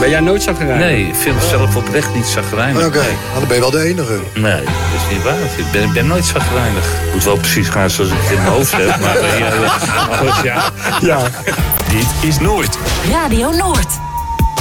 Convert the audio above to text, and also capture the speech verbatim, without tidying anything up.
Ben jij nooit chagrijnig? Nee, ik vind mezelf oprecht niet chagrijnig. Oké, okay. nou, dan ben je wel de enige. Nee, dat is niet waar. Ik ben, ik ben nooit chagrijnig. Het moet wel precies gaan zoals ik het in mijn hoofd heb. Maar uh, ja, ja. ja. Dit is Noord. Radio Noord.